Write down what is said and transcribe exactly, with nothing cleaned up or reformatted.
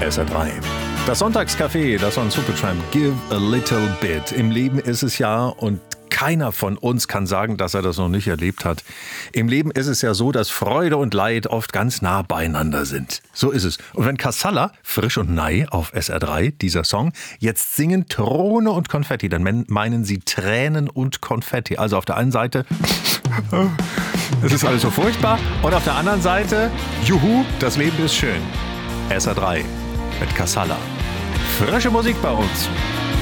S R drei. Das Sonntagscafé, das von Supertramp, Give a Little Bit. Im Leben ist es ja, und keiner von uns kann sagen, dass er das noch nicht erlebt hat. Im Leben ist es ja so, dass Freude und Leid oft ganz nah beieinander sind. So ist es. Und wenn Casalla, Frisch und Nei auf S R drei, dieser Song, jetzt singen Throne und Konfetti, dann meinen sie Tränen und Konfetti. Also auf der einen Seite, es ist alles so furchtbar, und auf der anderen Seite, juhu, das Leben ist schön. S R drei mit Casalla. Frische Musik bei uns.